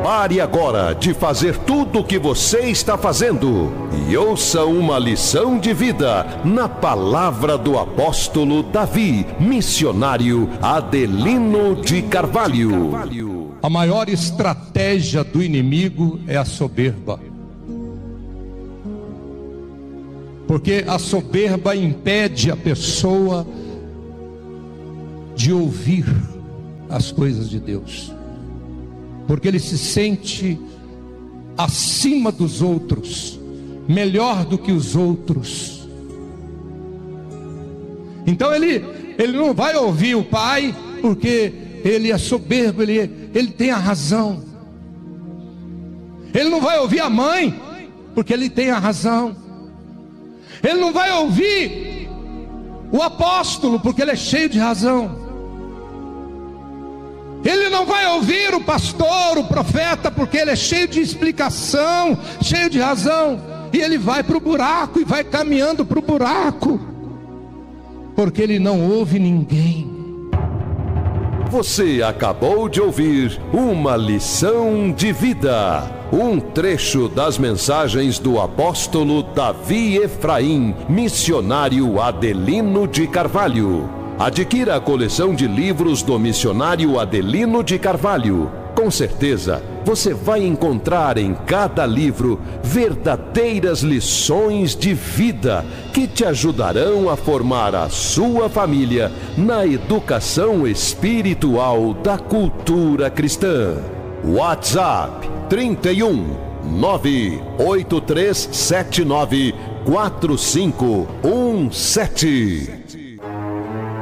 Pare agora de fazer tudo o que você está fazendo e ouça uma lição de vida na palavra do apóstolo Davi, missionário Adelino de Carvalho. A maior estratégia do inimigo é a soberba. Porque a soberba impede a pessoa de ouvir as coisas de Deus. Porque ele se sente acima dos outros, melhor do que os outros. Então ele não vai ouvir o pai, porque ele é soberbo, ele tem a razão. Ele não vai ouvir a mãe, porque ele tem a razão. Ele não vai ouvir o apóstolo, porque ele é cheio de razão. Ele não vai ouvir o pastor, o profeta, porque ele é cheio de explicação, cheio de razão. E ele vai para o buraco, e vai caminhando para o buraco, porque ele não ouve ninguém. Você acabou de ouvir uma lição de vida, um trecho das mensagens do apóstolo Davi Efraim, missionário Adelino de Carvalho. Adquira a coleção de livros do missionário Adelino de Carvalho. Com certeza, você vai encontrar em cada livro verdadeiras lições de vida que te ajudarão a formar a sua família na educação espiritual da cultura cristã. WhatsApp 31 98379 4517.